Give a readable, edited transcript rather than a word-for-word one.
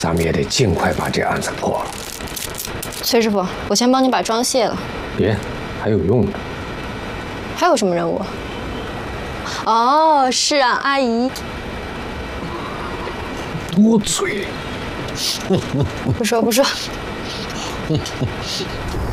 咱们也得尽快把这案子破了。 崔师傅，我先帮你把妆卸了。 别，还有用呢。 还有什么任务？哦，是啊，阿姨。 多嘴。 不说不说。